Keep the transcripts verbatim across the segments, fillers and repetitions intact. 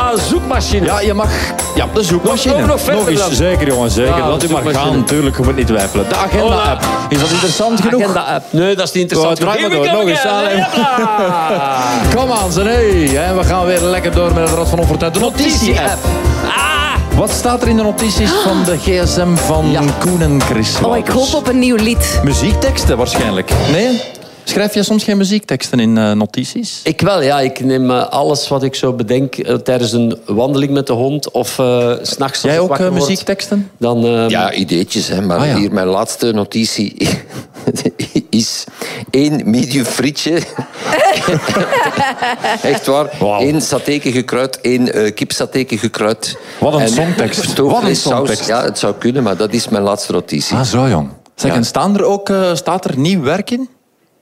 naar een zoekmachine. Ja, je mag... Ja, de zoekmachine. Nog, nog, nog eens. dan. Zeker, jongen, zeker. Ja, Laat u maar zoekmachine. gaan, natuurlijk. Je moet niet twijfelen. De agenda-app. Is dat interessant genoeg? Agenda-app. Nee, dat is niet interessant. Oh, draai maar Here we door. go Nog eens. again. Allee. Kom aan, ze. Hey. En we gaan weer lekker door met het Rad van Onfortuin. De notitie-app. Ah! Wat staat er in de notities van de gsm van Ja. Koen en Chris? Oh, ik hoop op een nieuw lied. Muziekteksten waarschijnlijk. Nee? Schrijf je soms geen muziekteksten in uh, notities? Ik wel, ja. Ik neem uh, alles wat ik zo bedenk uh, tijdens een wandeling met de hond of uh, 's nachts als Jij ik ook wakker uh, word, muziekteksten? Dan, uh, Ja, ideetjes, hè. Maar Ah, ja. hier mijn laatste notitie is één medium frietje. Echt waar. Wauw. Eén satéke gekruid, één uh, kipsatéke gekruid. Wat een En songtekst. stoofvlees, Wat een saus. songtekst. Ja, het zou kunnen, maar dat is mijn laatste notitie. Ah, zo jong. Zeg, Ja. en staan er ook, uh, staat er nieuw werk in?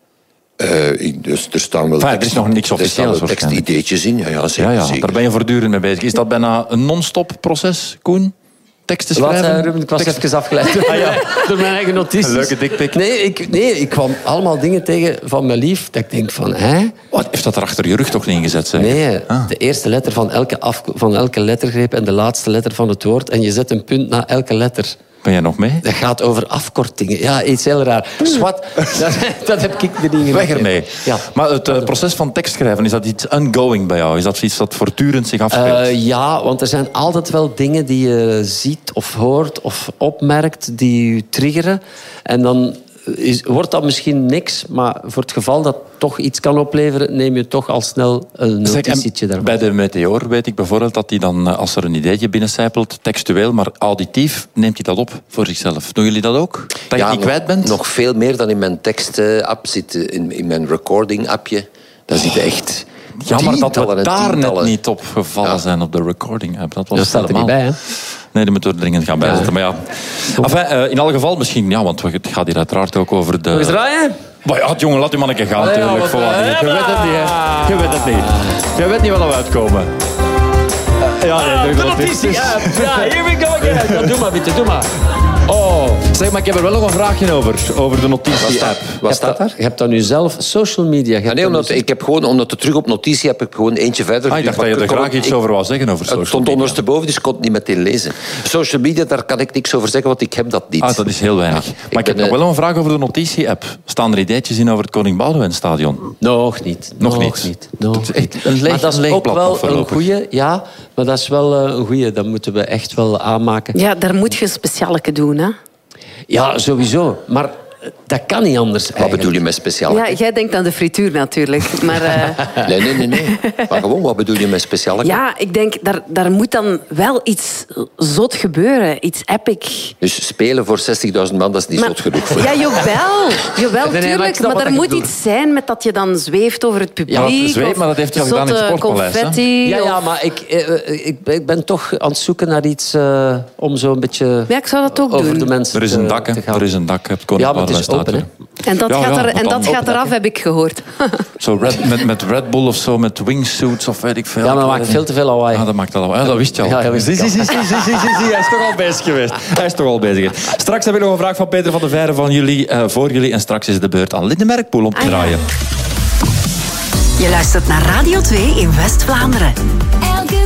Uh, ik- dus er staan wel Enfin, er tekst- is nog niks er staan officieels wel waarschijnlijk. tekstideetjes in. Ja, ja, zeker. Ja, ja, zeker. daar ben je voortdurend mee bezig. Is dat bijna een non-stop proces, Koen? Teksten Wat, schrijven? uh, Ruben? Ik was Tekst- even afgeleid. Ah, ja. Door mijn eigen notities. Een leuke dikpik. Nee ik, nee, ik kwam allemaal dingen tegen van mijn lief. Dat ik denk van, hè? Wat, heeft dat er achter je rug toch niet ingezet? Zeg? Nee, Ah. de eerste letter van elke, af, van elke lettergreep en de laatste letter van het woord. En je zet een punt na elke letter. Ben jij nog mee? Dat gaat over afkortingen. Ja, iets heel raar. Swat, dat, dat heb ik er niet in. Weg ermee. Ja. Maar het uh, proces van tekstschrijven, is dat iets ongoing bij jou? Is dat iets dat voortdurend zich afspeelt? Uh, ja, want er zijn altijd wel dingen die je ziet of hoort of opmerkt die je triggeren. En dan is, wordt dat misschien niks, maar voor het geval dat toch iets kan opleveren, neem je toch al snel een Zeg, en notitietje daarvan. bij de Meteor weet ik bijvoorbeeld dat hij dan, als er een ideetje binnencijpelt, textueel, maar auditief, neemt hij dat op voor zichzelf. Doen jullie dat ook? Dat je Ja, die nog- kwijt bent? Nog veel meer dan in mijn tekst-app zit, eh, in, in mijn recording-appje. Daar zitten echt Jammer dat tientallen we en daar net tientallen. niet op gevallen Ja. zijn op de recording-app. Dat was Dat staat er niet helemaal- bij, hè? Nee, die moeten we er dringend gaan bijzetten. Maar ja. Enfin, uh, in alle geval misschien, ja, want het gaat hier uiteraard ook over de... Nog eens draaien? Maar ja, jongen, laat die man een keer gaan, Ah, ja, natuurlijk. wat, Voor wat eh, niet. Je weet het niet, hè. Je weet het niet. Je weet niet wat er uitkomen. Uh, ja, nee, Ah, druk de op dit. notitie. Ja, ja, here we go again. Ja, doe maar, Bitte, doe maar. Oh, zeg, maar ik heb er wel nog een vraagje over. Over de notitie-app. Wat staat daar? Je hebt dan nu zelf social media. Je Ja, hebt nee, dan omdat, dus- ik heb gewoon, omdat het terug op notitie heb ik gewoon eentje verder. Ah, ik dacht dat je er Maar ik kon- graag iets ik- over wou zeggen over social Het stond media. ondersteboven, dus ik kon het niet meteen lezen. Social media, daar kan ik niks over zeggen, want ik heb dat niet. Ah, dat is heel weinig. Ja, maar ik heb ben, nog eh, wel een vraag over de notitie-app. Staan er ideetjes in over het Koning Boudewijn-stadion? Nog niet. Nog niet. Nog Het is echt niet. een leeg- maar dat is leeg ook blad wel nog een voorlopig. goeie. Ja, maar dat is wel eh, een goeie. Dat moeten we echt wel aanmaken. Ja, daar moet je een specialeke doen, hè? Ja, sowieso. Maar eh, dat kan niet anders Wat eigenlijk. bedoel je met speciaal? Ja, jij denkt aan de frituur natuurlijk. Maar eh, Nee, nee, nee, nee. Maar gewoon, wat bedoel je met speciaal? ja, ik denk, daar, daar moet dan wel iets zot gebeuren. Iets epic. Dus spelen voor zestigduizend man, dat is niet Maar- zot genoeg voor. Ja, jawel. Jawel, Nee, nee, maar ik tuurlijk. snap Maar wat er je moet bedoelt. iets zijn met dat je dan zweeft over het publiek. Ja, maar zweeft, of maar dat heeft hij al gedaan in het zotte Sportpaleis, hè? confetti. Ja, ja, of- maar ik, eh, eh, ik, ben- ik ben toch aan het zoeken naar iets eh, om zo een beetje Ja, ik zou dat ook over doen. de mensen Er is te- een dak, hè. te gaan. Er is een dak. Het Koning Ja, maar het is Boudewijn open, staat En dat Ja, gaat, ja, er, dat en kan dat open gaat eraf, heb ik gehoord. Zo red, met, met Red Bull of zo, met wingsuits of weet ik veel. Ja, maar dat maakt veel te veel lawaai. Ja, dat maakt al lawaai. Ja, dat wist je al. Ja, dat wist zie, ik zie, al. zie, zie, zie, zie, zie, zie. Hij is toch al bezig geweest. Hij is toch al bezig geweest. Straks heb ik nog een vraag van Peter van der Veijren van jullie, uh, voor jullie. En straks is de beurt aan Linde Merkpoel om te Ah, ja. draaien. Je luistert naar Radio twee in West-Vlaanderen. Elke